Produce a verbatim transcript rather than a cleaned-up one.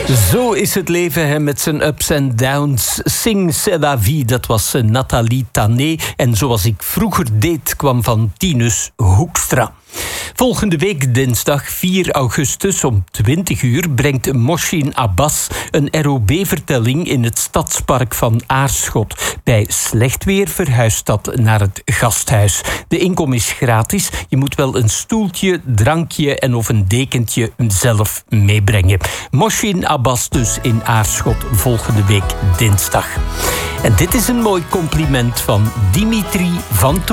Zo is het leven, hè, met zijn ups en downs. Sing c'est la vie, dat was Nathalie Tané. En Zoals ik vroeger deed kwam van Tinus Hoekstra. Volgende week dinsdag vier augustus om twintig uur brengt Moshin Abbas een R O B-vertelling in het stadspark van Aarschot. Bij slecht weer verhuist dat naar het gasthuis. De inkom is gratis. Je moet wel een stoeltje, drankje en of een dekentje zelf meebrengen. Moshin Abbas dus in Aarschot volgende week dinsdag. En dit is een mooi compliment van Dimitri van Toorn.